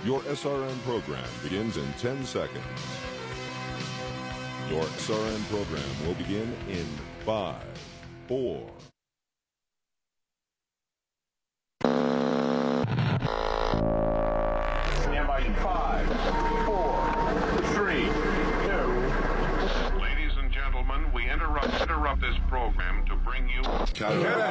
Your SRN program begins in 10 seconds. Your SRN program will begin in 5, 4. Stand by in 5, 4, 3, 2. Ladies and gentlemen, we interrupt this program to bring you...